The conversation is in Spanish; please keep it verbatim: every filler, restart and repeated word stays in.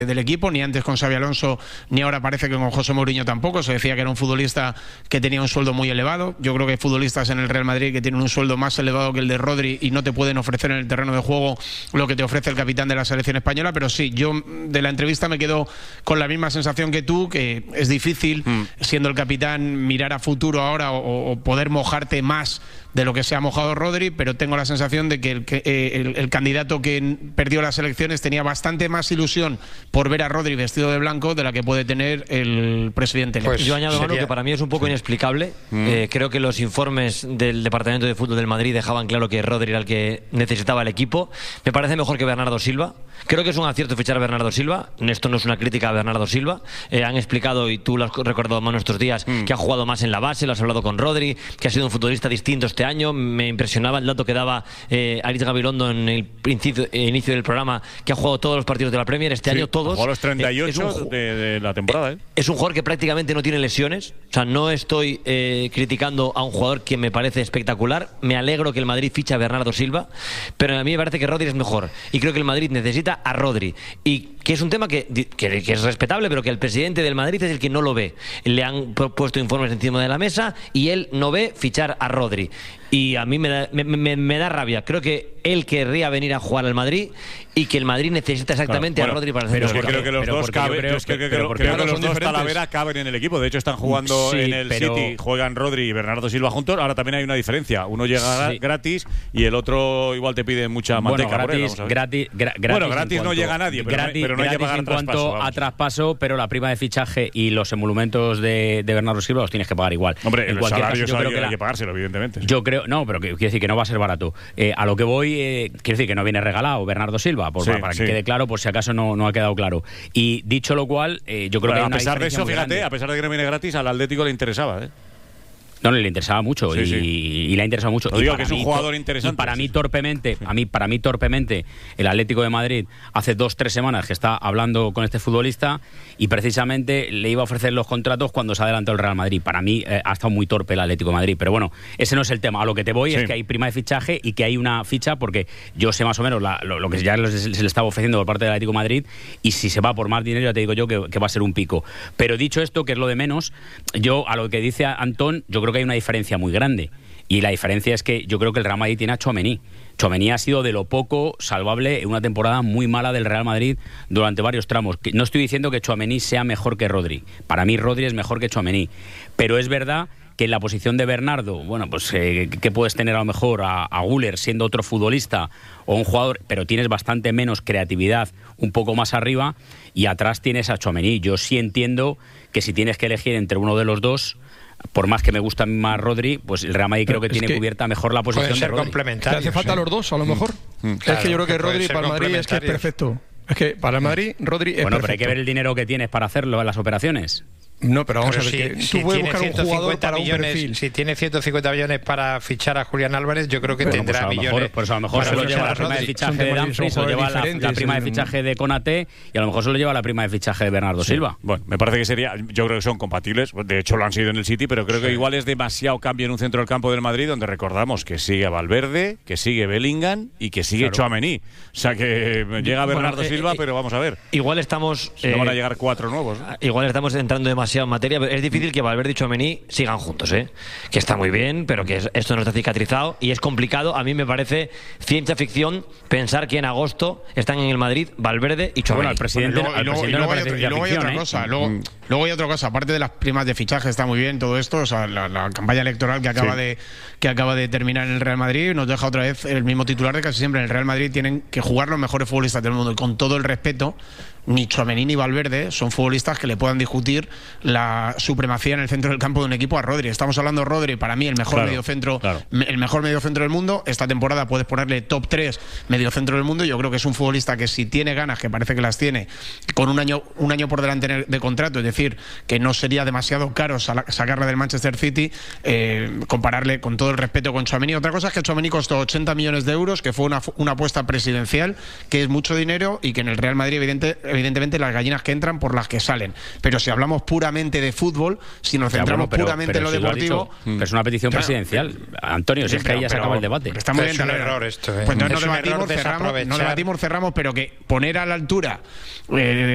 del equipo, ni antes con Xabi Alonso, ni ahora parece que con José Mourinho tampoco. Se decía que era un futbolista que tenía un sueldo muy elevado. Yo creo que hay futbolistas en el Real Madrid que tienen un sueldo más elevado que el de Rodri y no te pueden ofrecer en el terreno de juego lo que te ofrece el capitán de la selección española. Pero sí, yo de la entrevista me quedo con la misma sensación que tú, que es difícil, mm. siendo el capitán, mirar a futuro ahora o, o poder mojarte más de lo que se ha mojado Rodri, pero tengo la sensación de que el, que, eh, el, el candidato que perdió las elecciones tenía bastante más ilusión por ver a Rodri vestido de blanco de la que puede tener el presidente. Pues yo añado algo que para mí es un poco sí. inexplicable. Mm. Eh, creo que los informes del Departamento de Fútbol del Madrid dejaban claro que Rodri era el que necesitaba el equipo. Me parece mejor que Bernardo Silva. Creo que es un acierto fichar a Bernardo Silva. Esto no es una crítica a Bernardo Silva. Eh, han explicado, y tú lo has recordado más estos días, mm. que ha jugado más en la base, lo has hablado con Rodri, que ha sido un futbolista distinto este año. Me impresionaba el dato que daba eh, Aritz Gabilondo en el principio, eh, inicio del programa, que ha jugado todos los partidos de la Premier este sí, año, todos. Jugó los treinta y ocho eh, un, de, de la temporada. ¿eh? Es un jugador que prácticamente no tiene lesiones. O sea, no estoy eh, criticando a un jugador que me parece espectacular. Me alegro que el Madrid ficha a Bernardo Silva, pero a mí me parece que Rodri es mejor. Y creo que el Madrid necesita a Rodri. Y que es un tema que, que, que es respetable, pero que el presidente del Madrid es el que no lo ve. Le han puesto informes encima de la mesa y él no ve fichar a Rodri. Y a mí me da, me, me, me da rabia. Creo que él querría venir a jugar al Madrid y que el Madrid necesita exactamente claro, bueno, a Rodri para hacer pero es que creo que los dos caben, creo, es que, creo, creo, creo que los dos Talavera caben en el equipo. De hecho están jugando sí, en el pero... City, juegan Rodri y Bernardo Silva juntos. Ahora también hay una diferencia. Uno llega sí. gratis y el otro igual te pide mucha manteca. Bueno, gratis, por él, gratis, gra, gratis bueno, gratis no cuanto, llega nadie, pero, gratis, no, pero no hay que pagar en traspaso, cuanto vamos. a traspaso, pero la prima de fichaje y los emolumentos de, de Bernardo Silva los tienes que pagar igual. Hombre, en el salario caso, yo creo que hay la, que pagárselo, evidentemente. Yo creo, no, pero que, quiero decir que no va a ser barato. Eh, a lo que voy, eh, quiero decir que no viene regalado Bernardo Silva, por, sí, para, para sí. que quede claro, por si acaso no, no ha quedado claro. Y dicho lo cual, eh, yo creo bueno, que hay a una pesar de eso, fíjate, grande. a pesar de que no viene gratis, al Atlético le interesaba, ¿eh? No, le interesaba mucho sí, y, sí. y le ha interesado mucho. Lo digo y que es un mí, jugador interesante. Y para mí torpemente, a mí para mí torpemente, el Atlético de Madrid hace dos tres semanas que está hablando con este futbolista y precisamente le iba a ofrecer los contratos cuando se adelantó el Real Madrid. Para mí eh, ha estado muy torpe el Atlético de Madrid, pero bueno, ese no es el tema. A lo que te voy sí. es que hay prima de fichaje y que hay una ficha porque yo sé más o menos la, lo, lo que ya se le estaba ofreciendo por parte del Atlético de Madrid y si se va por más dinero ya te digo yo que, que va a ser un pico. Pero dicho esto, que es lo de menos, yo a lo que dice Antón, yo creo que hay una diferencia muy grande. Y la diferencia es que yo creo que el Real Madrid tiene a Tchouaméni. Tchouaméni ha sido de lo poco salvable en una temporada muy mala del Real Madrid durante varios tramos. No estoy diciendo que Tchouaméni sea mejor que Rodri. Para mí Rodri es mejor que Tchouaméni. Pero es verdad que en la posición de Bernardo, bueno, pues eh, ¿qué puedes tener a lo mejor a, a Güler siendo otro futbolista o un jugador, pero tienes bastante menos creatividad un poco más arriba y atrás tienes a Tchouaméni. Yo sí entiendo que si tienes que elegir entre uno de los dos, por más que me gusta más Rodri, pues el Real Madrid creo que tiene que cubierta mejor la posición de Rodri. Te hace falta ¿sí? los dos, a lo mejor. Mm. Claro, es que yo creo que, que Rodri para el Madrid es que es perfecto. Es que para el Madrid, Rodri es bueno, perfecto. Pero hay que ver el dinero que tienes para hacerlo en las operaciones. No, pero vamos pero a ver, si, que si tú puedes buscar un jugador para millones, un perfil. Si tiene ciento cincuenta millones para fichar a Julián Álvarez, yo creo que bueno, tendrá pues millones. Mejor, pues a lo mejor se lo lleva la prima de fichaje de Dumfries, se lo lleva la, la prima de fichaje de Konaté y a lo mejor se lo lleva la prima de fichaje de Bernardo sí. Silva. Bueno, me parece que sería, yo creo que son compatibles, de hecho lo han sido en el City, pero creo sí. que igual es demasiado cambio en un centro del campo del Madrid donde recordamos que sigue Valverde, que sigue Bellingham y que sigue claro. Tchouaméni. O sea que llega Bernardo bueno, eh, Silva, eh, pero vamos a ver. Igual estamos... Si eh, no van a llegar cuatro nuevos. ¿no? Igual estamos entrando demasiado en materia, pero es difícil que Valverde y Tchouaméni sigan juntos, ¿eh? Que está muy bien, pero que esto no está cicatrizado y es complicado. A mí me parece ciencia ficción pensar que en agosto están en el Madrid Valverde y Tchouaméni. Bueno, al presidente, bueno, al luego, presidente y luego, no y luego, hay, y luego hay otra ¿eh? cosa. Luego, mm. luego hay otra cosa. Aparte de las primas de fichaje, está muy bien todo esto. O sea, la, la campaña electoral que acaba, sí. de, que acaba de terminar en el Real Madrid nos deja otra vez el mismo titular de casi siempre. En el Real Madrid tienen que jugar los mejores futbolistas del mundo. Y con todo el respeto, ni Tchouaméni ni Valverde son futbolistas que le puedan discutir la supremacía en el centro del campo de un equipo a Rodri. Estamos hablando de Rodri, para mí el mejor claro, mediocentro, claro. el mejor mediocentro del mundo. Esta temporada puedes ponerle top tres mediocentro del mundo. Yo creo que es un futbolista que si tiene ganas, que parece que las tiene, con un año un año por delante de contrato, es decir, que no sería demasiado caro sacarla del Manchester City, eh, compararle con todo el respeto con Tchouaméni. Otra cosa es que Tchouaméni costó ochenta millones de euros, que fue una, una apuesta presidencial, que es mucho dinero y que en el Real Madrid evidente, evidentemente las gallinas que entran por las que salen. Pero si hablamos puramente de fútbol, si nos centramos ya, bueno, pero, puramente pero en lo si deportivo... Lo dicho, pero es una petición claro, presidencial. Antonio, si es que ahí ya se acaba el debate. Está muy es bien, un error esto. ¿eh? Pues entonces es no debatimos, cerramos, no debatimos, cerramos, pero que poner a la altura... Eh,